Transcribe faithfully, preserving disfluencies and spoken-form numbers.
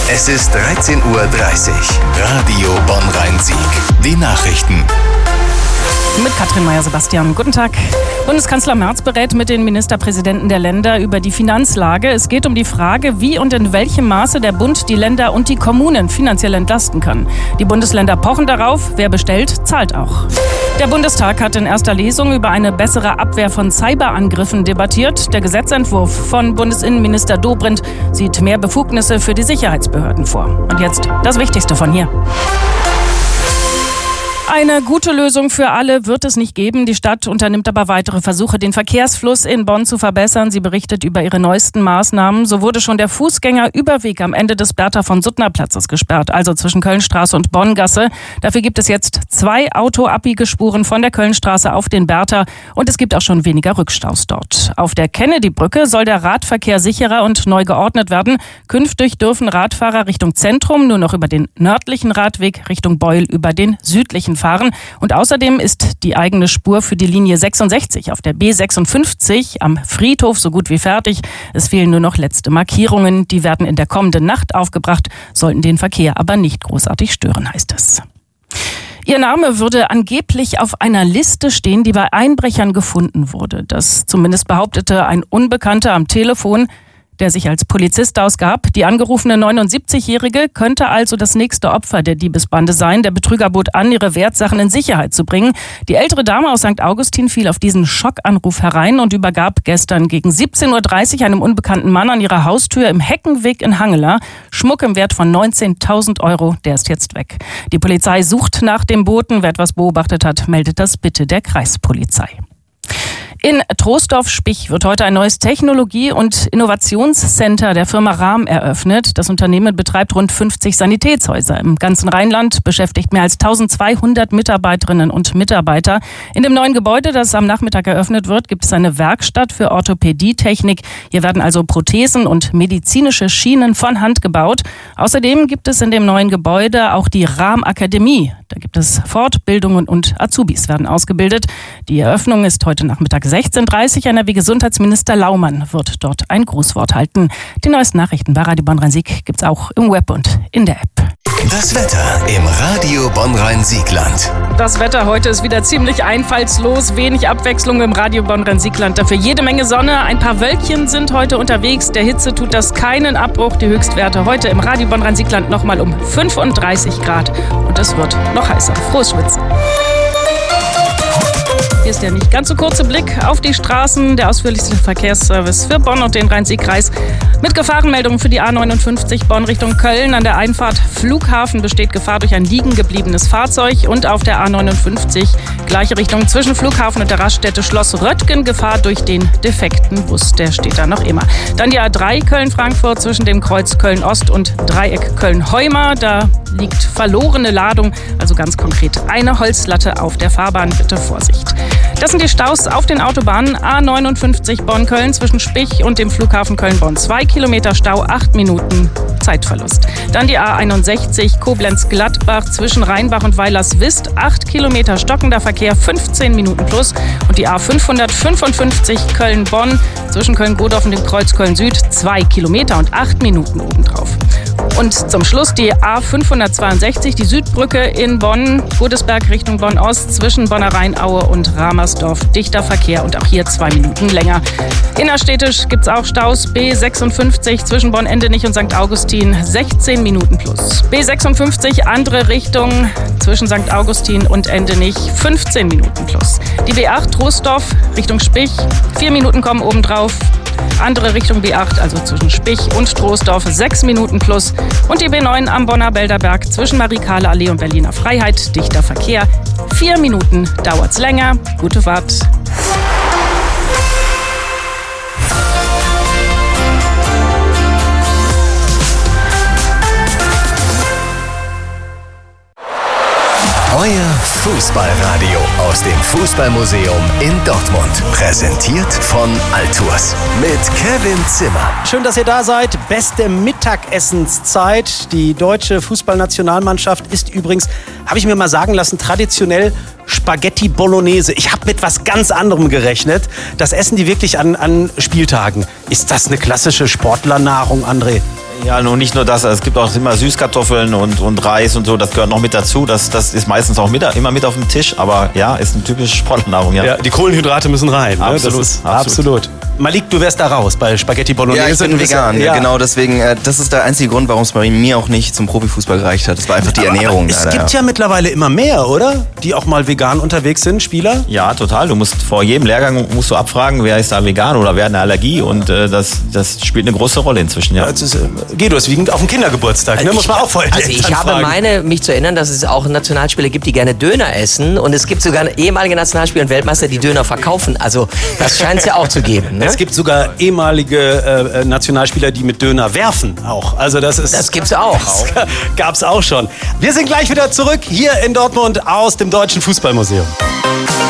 Es ist dreizehn Uhr dreißig. Radio Bonn-Rhein-Sieg. Die Nachrichten. Mit Katrin Meyer-Sebastian. Guten Tag. Bundeskanzler Merz berät mit den Ministerpräsidenten der Länder über die Finanzlage. Es geht um die Frage, wie und in welchem Maße der Bund die Länder und die Kommunen finanziell entlasten kann. Die Bundesländer pochen darauf. Wer bestellt, zahlt auch. Der Bundestag hat in erster Lesung über eine bessere Abwehr von Cyberangriffen debattiert. Der Gesetzentwurf von Bundesinnenminister Dobrindt sieht mehr Befugnisse für die Sicherheitsbehörden vor. Und jetzt das Wichtigste von hier. Eine gute Lösung für alle wird es nicht geben. Die Stadt unternimmt aber weitere Versuche, den Verkehrsfluss in Bonn zu verbessern. Sie berichtet über ihre neuesten Maßnahmen. So wurde schon der Fußgängerüberweg am Ende des Bertha-von-Suttner-Platzes gesperrt, also zwischen Kölnstraße und Bonngasse. Dafür gibt es jetzt zwei Autoabbiegespuren von der Kölnstraße auf den Bertha und es gibt auch schon weniger Rückstaus dort. Auf der Kennedy-Brücke soll der Radverkehr sicherer und neu geordnet werden. Künftig dürfen Radfahrer Richtung Zentrum nur noch über den nördlichen Radweg, Richtung Beul über den südlichen fahren. Und außerdem ist die eigene Spur für die Linie sechsundsechzig auf der B sechsundfünfzig am Friedhof so gut wie fertig. Es fehlen nur noch letzte Markierungen. Die werden in der kommenden Nacht aufgebracht, sollten den Verkehr aber nicht großartig stören, heißt es. Ihr Name würde angeblich auf einer Liste stehen, die bei Einbrechern gefunden wurde. Das zumindest behauptete ein Unbekannter am Telefon, der sich als Polizist ausgab. Die angerufene neunundsiebzigjährige könnte also das nächste Opfer der Diebesbande sein. Der Betrüger bot an, ihre Wertsachen in Sicherheit zu bringen. Die ältere Dame aus Sankt Augustin fiel auf diesen Schockanruf herein und übergab gestern gegen siebzehn Uhr dreißig einem unbekannten Mann an ihrer Haustür im Heckenweg in Hangela Schmuck im Wert von neunzehntausend Euro. Der ist jetzt weg. Die Polizei sucht nach dem Boten. Wer etwas beobachtet hat, meldet das bitte der Kreispolizei. In Troisdorf-Spich wird heute ein neues Technologie- und Innovationscenter der Firma Rahm eröffnet. Das Unternehmen betreibt rund fünfzig Sanitätshäuser im ganzen Rheinland, beschäftigt mehr als eintausendzweihundert Mitarbeiterinnen und Mitarbeiter. In dem neuen Gebäude, das am Nachmittag eröffnet wird, gibt es eine Werkstatt für Orthopädietechnik. Hier werden also Prothesen und medizinische Schienen von Hand gebaut. Außerdem gibt es in dem neuen Gebäude auch die Rahm-Akademie. Da gibt es Fortbildungen und Azubis werden ausgebildet. Die Eröffnung ist heute Nachmittag sechzehn Uhr dreißig. N R W-Gesundheitsminister Laumann wird dort ein Grußwort halten. Die neuesten Nachrichten bei Radio Bonn-Rhein-Sieg gibt's auch im Web und in der App. Das Wetter im Radio Bonn-Rhein-Siegland. Das Wetter heute ist wieder ziemlich einfallslos. Wenig Abwechslung im Radio Bonn-Rhein-Siegland. Dafür jede Menge Sonne. Ein paar Wölkchen sind heute unterwegs. Der Hitze tut das keinen Abbruch. Die Höchstwerte heute im Radio Bonn-Rhein-Siegland nochmal um fünfunddreißig Grad. Und es wird noch heißer. Frohes Schwitzen. Hier ist der nicht ganz so kurze Blick auf die Straßen. Der ausführlichste Verkehrsservice für Bonn und den Rhein-Sieg-Kreis. Mit Gefahrenmeldungen für die A neunundfünfzig Bonn Richtung Köln. An der Einfahrt Flughafen besteht Gefahr durch ein liegen gebliebenes Fahrzeug. Und auf der A neunundfünfzig gleiche Richtung zwischen Flughafen und der Raststätte Schloss Röttgen. Gefahr durch den defekten Bus. Der steht da noch immer. Dann die A drei Köln-Frankfurt zwischen dem Kreuz Köln-Ost und Dreieck Köln-Heumer. Da liegt verlorene Ladung, also ganz konkret eine Holzlatte auf der Fahrbahn. Bitte Vorsicht. Das sind die Staus auf den Autobahnen. A neunundfünfzig Bonn-Köln zwischen Spich und dem Flughafen Köln-Bonn. Zwei Kilometer Stau, acht Minuten Zeitverlust. Dann die A einundsechzig Koblenz-Gladbach zwischen Rheinbach und Weilerswist. acht Kilometer stockender Verkehr, fünfzehn Minuten plus. Und die A fünfhundertfünfundfünfzig Köln-Bonn zwischen Köln-Godorf und dem Kreuz Köln-Süd. zwei Kilometer und acht Minuten obendrauf. Und zum Schluss die A fünfhundertzweiundsechzig, die Südbrücke in Bonn, Godesberg Richtung Bonn-Ost zwischen Bonner Rheinaue und Ramersdorf. Dichter Verkehr und auch hier zwei Minuten länger. Innerstädtisch gibt es auch Staus. B sechsundfünfzig zwischen Bonn-Endenich und Sankt Augustin, sechzehn Minuten plus. B sechsundfünfzig andere Richtung zwischen Sankt Augustin und Endenich, fünfzehn Minuten plus. Die B acht Troisdorf Richtung Spich, vier Minuten kommen obendrauf. Andere Richtung B acht, also zwischen Spich und Troisdorf, sechs Minuten plus. Und die B neun am Bonner Bälderberg zwischen Marie-Karle-Allee und Berliner Freiheit. Dichter Verkehr. Vier Minuten dauert's länger. Gute Fahrt. Euer Fußballradio aus dem Fußballmuseum in Dortmund. Präsentiert von Altours mit Kevin Zimmer. Schön, dass ihr da seid. Beste Mittagessenszeit. Die deutsche Fußballnationalmannschaft isst übrigens, habe ich mir mal sagen lassen, traditionell Spaghetti Bolognese. Ich habe mit was ganz anderem gerechnet. Das essen die wirklich an, an Spieltagen. Ist das eine klassische Sportlernahrung, André? Ja, nur nicht nur das, es gibt auch immer Süßkartoffeln und, und Reis und so, das gehört noch mit dazu. Das, das ist meistens auch mit, immer mit auf dem Tisch, aber ja, ist eine typische Sportlernahrung. Ja. Ja, die Kohlenhydrate müssen rein. Absolut, ne? Das ist, absolut. absolut. Malik, du wärst da raus bei Spaghetti Bolognese. Ja, ich bin Du bist vegan, ja, genau deswegen, äh, das ist der einzige Grund, warum es bei mir auch nicht zum Profifußball gereicht hat. Das war einfach die Aber Ernährung. Es leider. gibt ja mittlerweile immer mehr, oder? Die auch mal vegan unterwegs sind, Spieler. Ja, total. Du musst vor jedem Lehrgang musst du abfragen, wer ist da vegan oder wer hat eine Allergie und äh, das, das spielt eine große Rolle inzwischen. Ja. Das ist, äh, Guido, ist wie auf dem Kindergeburtstag, ne? Muss man auch vorher Also ich Eltern habe fragen. meine, mich zu erinnern, dass es auch Nationalspieler gibt, die gerne Döner essen und es gibt sogar ehemalige Nationalspieler und Weltmeister, die Döner verkaufen. Also das scheint es ja auch zu geben. Ne? Es gibt sogar ehemalige äh, Nationalspieler, die mit Döner werfen auch. Also das ist. Das gibt's auch. Das gab's auch schon. Wir sind gleich wieder zurück hier in Dortmund aus dem Deutschen Fußballmuseum.